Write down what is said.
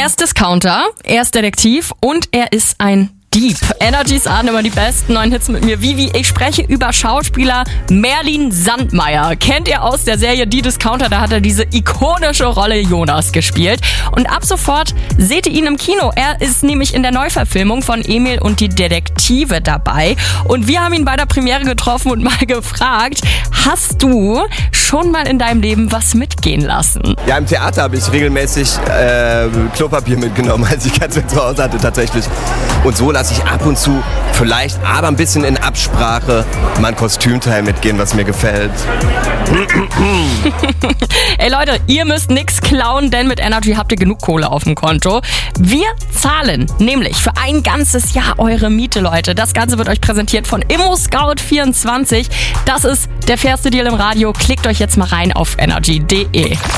Er ist Discounter, er ist Detektiv und er ist ein Dieb. Energys ahnen immer die besten neuen Hits mit mir. Vivi, ich spreche über Schauspieler Merlin Sandmeier. Kennt ihr aus der Serie Die Discounter? Da hat er diese ikonische Rolle Jonas gespielt. Und ab sofort seht ihr ihn im Kino. Er ist nämlich in der Neuverfilmung von Emil und die Detektive dabei. Und wir haben ihn bei der Premiere getroffen und mal gefragt, hast du schon mal in deinem Leben was mitgehen lassen? Ja, im Theater habe ich regelmäßig Klopapier mitgenommen, als ich ganz zu Hause hatte tatsächlich. Und so lasse ich ab und zu vielleicht, aber ein bisschen in Absprache, mal ein Kostümteil mitgehen, was mir gefällt. Ey Leute, ihr müsst nix klauen, denn mit Energy habt ihr genug Kohle auf dem Konto. Wir zahlen nämlich für ein ganzes Jahr eure Miete, Leute. Das Ganze wird euch präsentiert von ImmoScout24. Das ist der fairste Deal im Radio. Klickt euch jetzt mal rein auf energy.de.